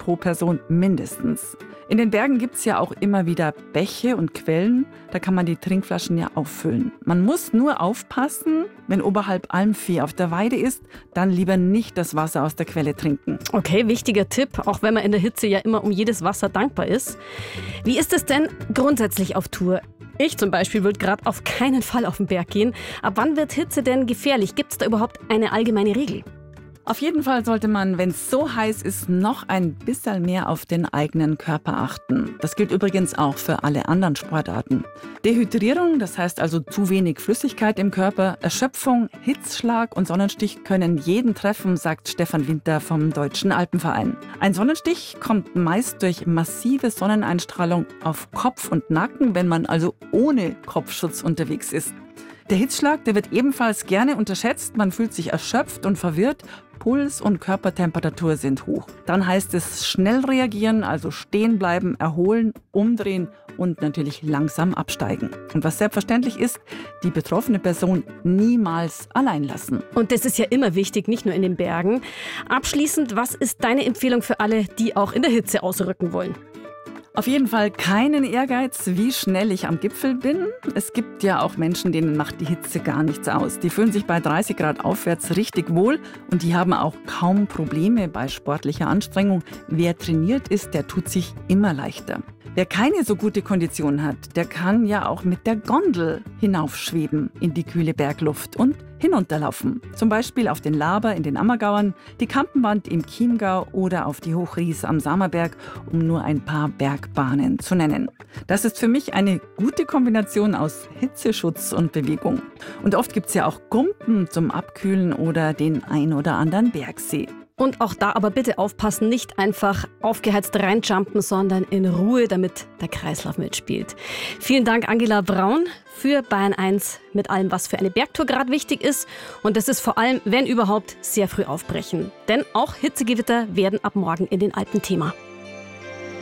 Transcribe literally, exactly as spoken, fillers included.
pro Person mindestens. In den Bergen gibt es ja auch immer wieder Bäche und Quellen. Da kann man die Trinkflaschen ja auffüllen. Man muss nur aufpassen, wenn oberhalb Almvieh auf der Weide ist, dann lieber nicht das Wasser aus der Quelle trinken. Okay, wichtiger Tipp, auch wenn man in der Hitze ja immer um jedes Wasser dankbar ist. Wie ist es denn grundsätzlich auf Tour? Ich zum Beispiel würde gerade auf keinen Fall auf den Berg gehen. Ab wann wird Hitze denn gefährlich? Gibt es da überhaupt eine allgemeine Regel? Auf jeden Fall sollte man, wenn es so heiß ist, noch ein bisschen mehr auf den eigenen Körper achten. Das gilt übrigens auch für alle anderen Sportarten. Dehydrierung, das heißt also zu wenig Flüssigkeit im Körper, Erschöpfung, Hitzschlag und Sonnenstich können jeden treffen, sagt Stefan Winter vom Deutschen Alpenverein. Ein Sonnenstich kommt meist durch massive Sonneneinstrahlung auf Kopf und Nacken, wenn man also ohne Kopfschutz unterwegs ist. Der Hitzschlag, der wird ebenfalls gerne unterschätzt. Man fühlt sich erschöpft und verwirrt. Puls und Körpertemperatur sind hoch. Dann heißt es schnell reagieren, also stehen bleiben, erholen, umdrehen und natürlich langsam absteigen. Und was selbstverständlich ist, die betroffene Person niemals allein lassen. Und das ist ja immer wichtig, nicht nur in den Bergen. Abschließend, was ist deine Empfehlung für alle, die auch in der Hitze ausrücken wollen? Auf jeden Fall keinen Ehrgeiz, wie schnell ich am Gipfel bin. Es gibt ja auch Menschen, denen macht die Hitze gar nichts aus. Die fühlen sich bei dreißig Grad aufwärts richtig wohl und die haben auch kaum Probleme bei sportlicher Anstrengung. Wer trainiert ist, der tut sich immer leichter. Wer keine so gute Kondition hat, der kann ja auch mit der Gondel hinaufschweben in die kühle Bergluft und hinunterlaufen. Zum Beispiel auf den Laber in den Ammergauern, die Kampenwand im Chiemgau oder auf die Hochries am Samerberg, um nur ein paar Bergbahnen zu nennen. Das ist für mich eine gute Kombination aus Hitzeschutz und Bewegung. Und oft gibt es ja auch Gumpen zum Abkühlen oder den ein oder anderen Bergsee. Und auch da aber bitte aufpassen, nicht einfach aufgeheizt reinjumpen, sondern in Ruhe, damit der Kreislauf mitspielt. Vielen Dank, Angela Braun, für Bayern eins mit allem, was für eine Bergtour gerade wichtig ist. Und das ist vor allem, wenn überhaupt, sehr früh aufbrechen. Denn auch Hitzegewitter werden ab morgen in den Alpen Thema.